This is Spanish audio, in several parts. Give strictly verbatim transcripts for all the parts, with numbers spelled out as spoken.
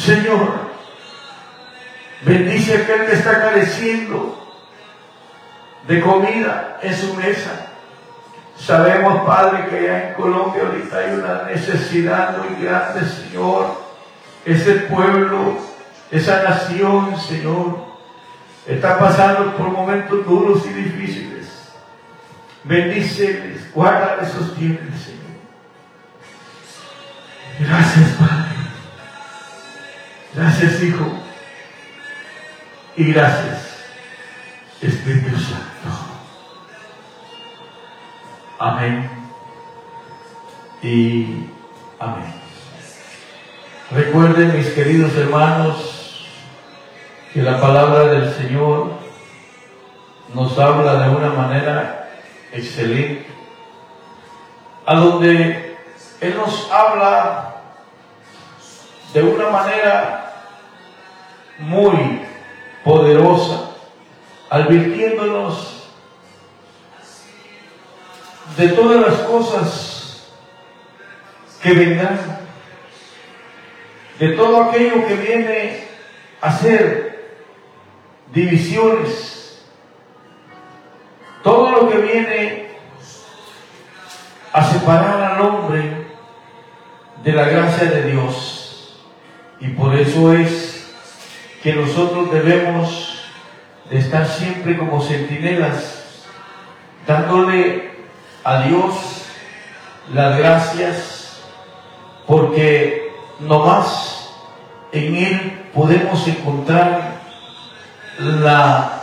Señor, bendice a aquel que está careciendo de comida en su mesa. Sabemos, Padre, que allá en Colombia ahorita hay una necesidad muy grande, Señor. Ese pueblo, esa nación, Señor, está pasando por momentos duros y difíciles. Bendíceles, guárdales, sostíneles, Señor. Gracias, Padre. Gracias, Hijo. Y gracias, Espíritu Santo. Amén y amén. Recuerden, mis queridos hermanos, que la palabra del Señor nos habla de una manera excelente, a donde Él nos habla de una manera muy poderosa, advirtiéndonos de todas las cosas que vendrán, de todo aquello que viene a ser divisiones, todo lo que viene a separar al hombre de la gracia de Dios. Y por eso es que nosotros debemos de estar siempre como centinelas, dándole a Dios las gracias, porque nomás en Él podemos encontrar la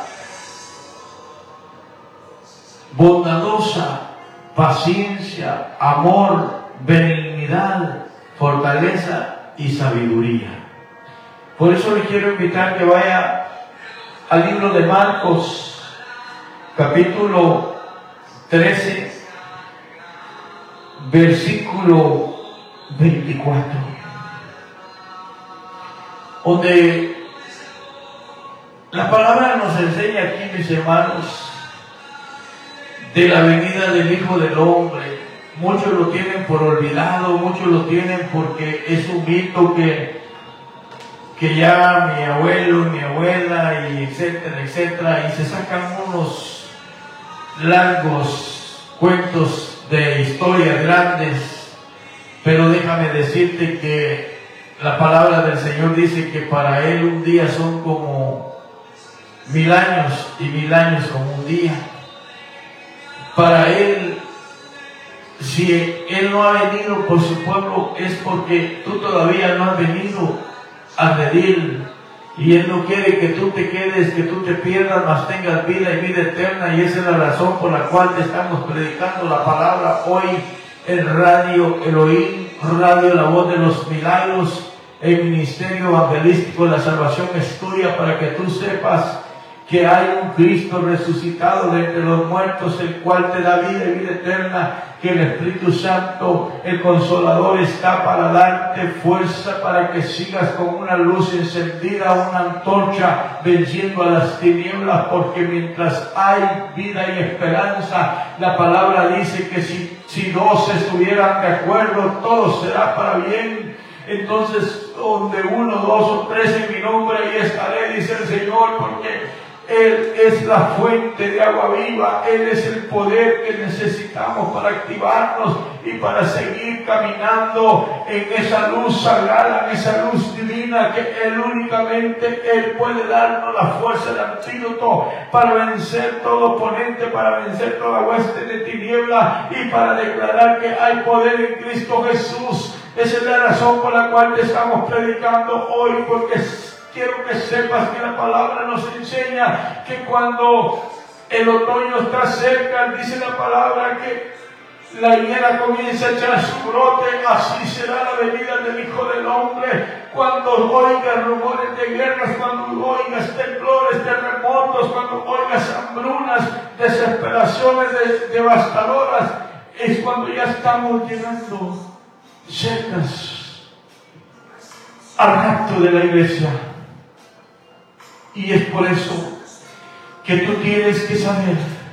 bondadosa paciencia, amor, benignidad, fortaleza y sabiduría. Por eso le quiero invitar que vaya al libro de Marcos, capítulo trece, versículo veinticuatro, donde la palabra nos enseña aquí, mis hermanos, de la venida del Hijo del Hombre. Muchos lo tienen por olvidado, muchos lo tienen porque es un mito que, que ya mi abuelo, mi abuela, y etcétera, etcétera, y se sacan unos largos cuentos de historias grandes. Pero déjame decirte que la palabra del Señor dice que para Él un día son como mil años y mil años como un día. Para Él, si Él no ha venido por su pueblo, es porque tú todavía no has venido a redil. Y Él no quiere que tú te quedes, que tú te pierdas, mas tengas vida y vida eterna. Y esa es la razón por la cual te estamos predicando la palabra hoy en Radio Elohim, Radio La Voz de los Milagros, el Ministerio Evangelístico de la Salvación Estudia, para que tú sepas que hay un Cristo resucitado de entre los muertos, el cual te da vida y vida eterna, que el Espíritu Santo, el Consolador, está para darte fuerza para que sigas con una luz encendida, una antorcha, venciendo a las tinieblas, porque mientras hay vida y esperanza, la palabra dice que si, si dos estuvieran de acuerdo, todo será para bien. Entonces, donde uno, dos o tres en mi nombre, ahí estaré, dice el Señor, porque Él es la fuente de agua viva. Él es el poder que necesitamos para activarnos y para seguir caminando en esa luz sagrada, en esa luz divina, que Él únicamente, Él puede darnos la fuerza del antídoto para vencer todo oponente, para vencer toda hueste de tiniebla y para declarar que hay poder en Cristo Jesús. Esa es la razón por la cual te estamos predicando hoy, porque quiero que sepas que la palabra nos enseña que cuando el otoño está cerca, dice la palabra que la higuera comienza a echar su brote, así será la venida del Hijo del Hombre. Cuando oigas rumores de guerras, cuando oigas temblores, terremotos, cuando oigas hambrunas, desesperaciones de, devastadoras, es cuando ya estamos llegando cercas al rapto de la iglesia. Y es por eso que tú tienes que saber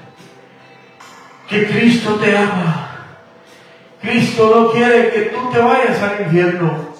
que Cristo te ama. Cristo no quiere que tú te vayas al infierno.